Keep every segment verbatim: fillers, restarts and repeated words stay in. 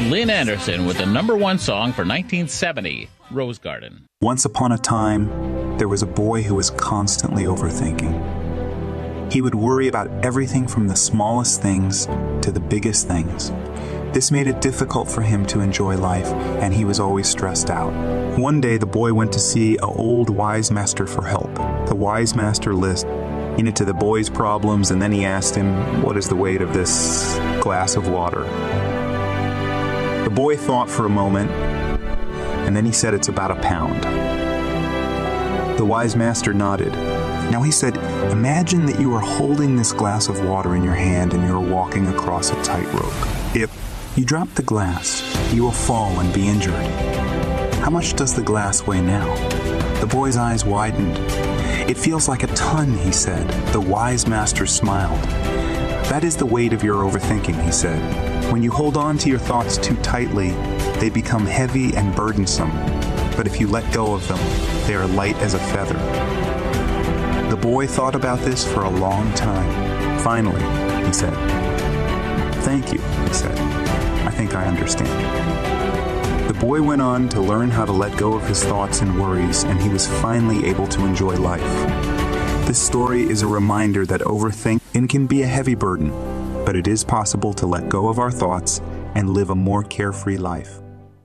Lynn Anderson with the number one song for nineteen seventy, Rose Garden. Once upon a time, there was a boy who was constantly overthinking. He would worry about everything from the smallest things to the biggest things. This made it difficult for him to enjoy life, and he was always stressed out. One day, the boy went to see an old wise master for help. The wise master listened into the boy's problems, and then he asked him, "What is the weight of this glass of water?" The boy thought for a moment, and then he said, "It's about a pound." The wise master nodded. Now he said, "Imagine that you are holding this glass of water in your hand and you're walking across a tightrope. If you drop the glass, you will fall and be injured. How much does the glass weigh now?" The boy's eyes widened. "It feels like a ton," he said. The wise master smiled. "That is the weight of your overthinking," he said. "When you hold on to your thoughts too tightly, they become heavy and burdensome. But if you let go of them, they are light as a feather." The boy thought about this for a long time. Finally, he said, "Thank you," he said. "I think I understand." The boy went on to learn how to let go of his thoughts and worries, and he was finally able to enjoy life. This story is a reminder that overthinking can be a heavy burden, but it is possible to let go of our thoughts and live a more carefree life.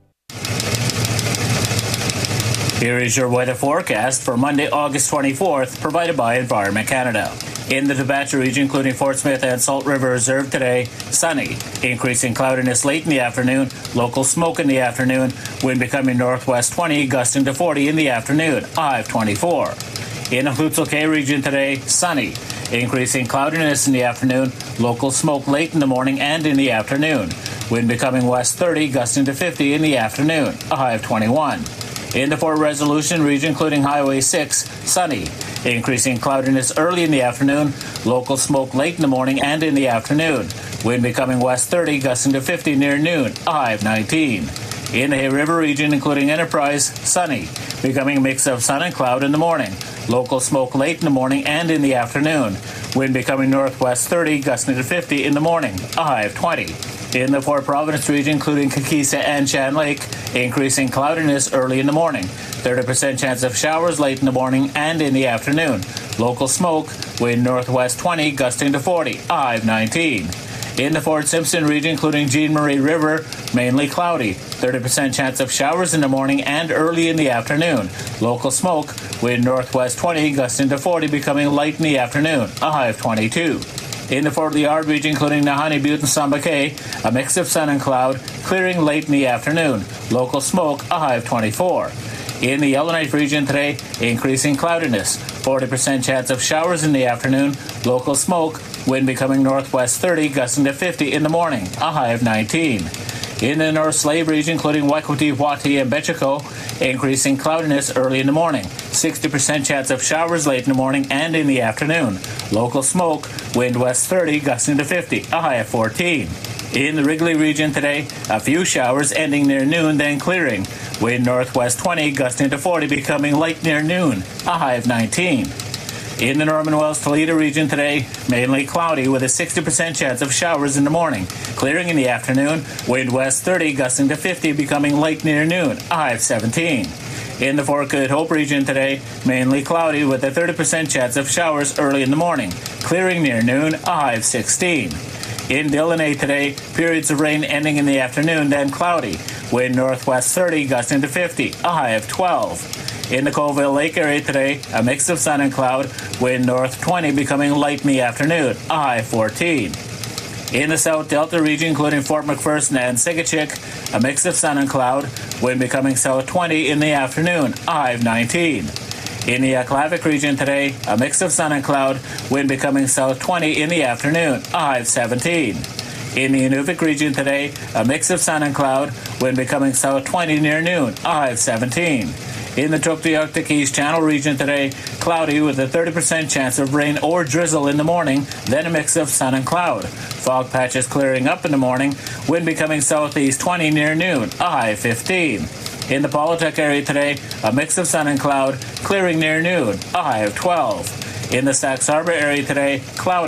Here is your weather forecast for Monday, August twenty-fourth, provided by Environment Canada. In the Tabacha region, including Fort Smith and Salt River Reserve today, sunny. Increasing cloudiness late in the afternoon, local smoke in the afternoon, wind becoming northwest twenty, gusting to forty in the afternoon, high of twenty-four. In the Hutzil region today, sunny. Increasing cloudiness in the afternoon, local smoke late in the morning and in the afternoon. Wind becoming west thirty, gusting to fifty in the afternoon, a high of twenty-one. In the Fort Resolution region, including Highway six, sunny. Increasing cloudiness early in the afternoon, local smoke late in the morning and in the afternoon. Wind becoming west thirty, gusting to fifty near noon, a high of nineteen. In the Hay River region, including Enterprise, sunny. Becoming a mix of sun and cloud in the morning. Local smoke late in the morning and in the afternoon. Wind becoming northwest thirty, gusting to fifty in the morning, a high of twenty. In the Fort Providence region, including Kakisa and Shan Lake, increasing cloudiness early in the morning. thirty percent chance of showers late in the morning and in the afternoon. Local smoke, wind northwest twenty, gusting to forty, a high of nineteen. In the Fort Simpson region, including Jean Marie River, mainly cloudy. thirty percent chance of showers in the morning and early in the afternoon. Local smoke, wind northwest twenty, gusting to forty, becoming light in the afternoon, a high of twenty-two. In the Fort Liard region, including Nahanni, Butte, and Samba Cay, a mix of sun and cloud, clearing late in the afternoon. Local smoke, a high of twenty-four. In the Yellowknife region today, increasing cloudiness. forty percent chance of showers in the afternoon. Local smoke, wind becoming northwest thirty, gusting to fifty in the morning, a high of nineteen. In the North Slave region, including Waikouti, Wati, and Betchiko, increasing cloudiness early in the morning. sixty percent chance of showers late in the morning and in the afternoon. Local smoke, wind west thirty, gusting to fifty, a high of fourteen. In the Wrigley region today, a few showers ending near noon, then clearing. Wind northwest twenty, gusting to forty, becoming light near noon, a high of nineteen. In the Norman Wells Toledo region today, mainly cloudy with a sixty percent chance of showers in the morning. Clearing in the afternoon, wind west thirty, gusting to fifty, becoming light near noon, a high of seventeen. In the Fort Good Hope region today, mainly cloudy with a thirty percent chance of showers early in the morning. Clearing near noon, a high of sixteen. In Delaunay today, periods of rain ending in the afternoon, then cloudy. Wind northwest thirty, gusting to fifty, a high of twelve. In the Colville Lake area today, a mix of sun and cloud, wind north twenty, becoming light in the afternoon, a high of fourteen. In the South Delta region, including Fort McPherson and Sigachik, a mix of sun and cloud, wind becoming south twenty in the afternoon, a high of nineteen. In the Aklavik region today, a mix of sun and cloud, wind becoming south twenty in the afternoon, a high of seventeen. In the Inuvik region today, a mix of sun and cloud, wind becoming south twenty near noon, a high of seventeen. In the Tuktoyaktuk East Channel region today, cloudy with a thirty percent chance of rain or drizzle in the morning, then a mix of sun and cloud. Fog patches clearing up in the morning, wind becoming southeast twenty near noon, a high of fifteen. In the Paulatuk area today, a mix of sun and cloud, clearing near noon, a high of twelve. In the Sax Harbor area today, cloudy.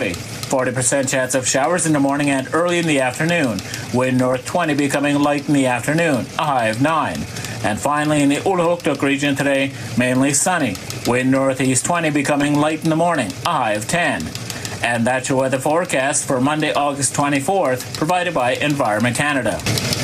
forty percent chance of showers in the morning and early in the afternoon. Wind north twenty becoming light in the afternoon, a high of nine. And finally, in the Ulahuqtuk region today, mainly sunny. Wind northeast twenty becoming light in the morning, a high of ten. And that's your weather forecast for Monday, August twenty-fourth, provided by Environment Canada.